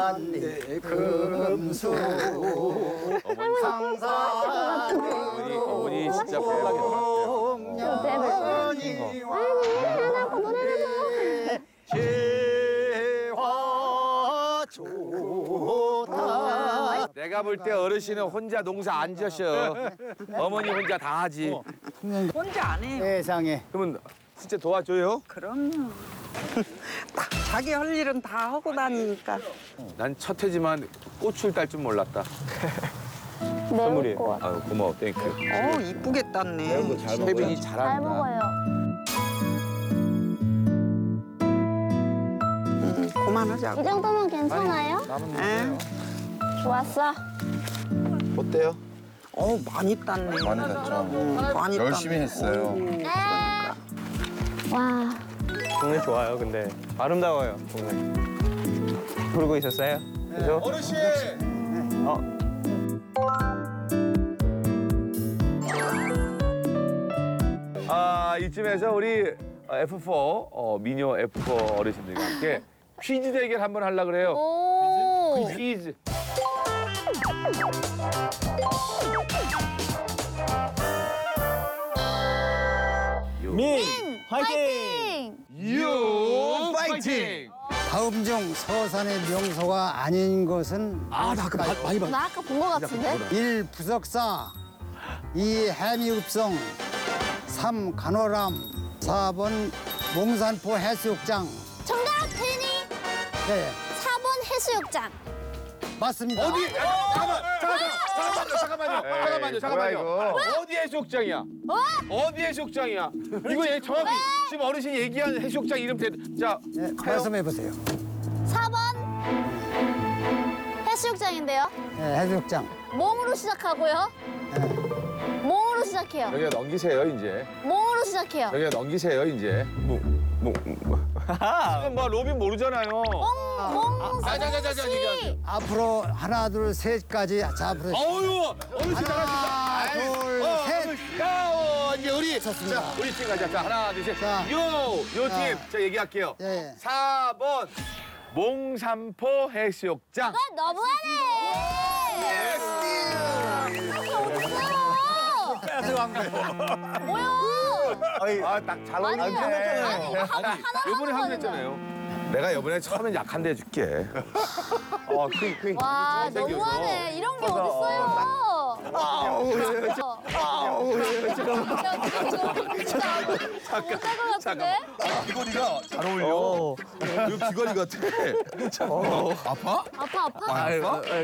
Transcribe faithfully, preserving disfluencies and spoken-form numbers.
내 금수 상사들이 어머니 진짜 편하겠다. 재화 좋다. 내가 볼 때 어르신은 혼자 농사 안 지셔. 어머니 혼자 다 하지. 혼자 안 해요. 세상에. 그러면 진짜 도와줘요? 그럼요. 다 자기 할 일은 다 하고 다니니까. 난 첫 해지만 꽃을 딸 줄 몰랐다. 선물이에요. 아유 고마워, 땡큐. 어 이쁘게 땄네. 혜빈이 잘 잘한다. 먹어요. 음, 그만하자고. 이 정도면 괜찮아요? 에? 좋았어. 어때요? 어 많이 땄네. 많이 땄죠. 음, 많이 열심히 땄네. 했어요. 네. 와. 동네 좋아요, 근데. 아름다워요, 동네. 부르고 있었어요? 그죠? 어르신. 어. 아 이쯤에서 우리 에프 사 어, 미녀 에프 사 어르신들과 함께 퀴즈 대결 한번 하려 그래요. 오. 퀴즈. 민! 파이팅! 유 파이팅. 다음 중 서산의 명소가 아닌 것은 아나 아까 마- 많이 봤. 나 아까 본 거 같은데? 일 부석사, 이 해미읍성, 삼 간호람, 사 번 몽산포 해수욕장. 정답 태니 네, 사 번 해수욕장. 맞습니다. 어디? 잠깐만, 잠깐만, 잠깐만요, 잠깐만요, 잠깐만요. 뭐야, 어디 해수욕장이야? 어디 해수욕장이야? 이거 얘 정확히 지금 어르신이 얘기한 해수욕장 이름 대. 자, 네, 말씀해 보세요. 사 번 해수욕장인데요. 네, 해수욕장. 몽으로 시작하고요. 몽으로 시작해요. 여기가 넘기세요 이제. 몽으로 시작해요. 여기가 넘기세요 이제. 뭐, 뭐, 뭐. 지금 뭐 로빈 모르잖아요. 몽, 아, 자, 자, 자, 자, 얘기하세요. 앞으로 하나, 둘, 셋까지 잡으세요. 어유, 어르신 하나, 잘하신다. 둘, 어, 셋. 야, 어, 이제 우리 좋습니다. 자, 우리 팀 가자. 자, 하나, 둘, 셋. 자. 요, 요 자. 팀. 자, 얘기할게요. 예. 사 번 몽산포 해수욕장. 아, 너무하네. 뭐야? 아, 딱 잘 아니, 아니, 어울리네. 아니, 하나, 하나 요번에 하는 하면 했잖아요. 내가 요번에 처음엔 약한 데 해줄게. 어, 퀸, 퀸. 와, 잘생겨서. 너무하네. 이런 게 어딨어요? 아우, 잠깐, 잠깐. 귀걸이가 잘 어울려. 이거 귀걸이 같아. 아파? 아파, 아파? 아파?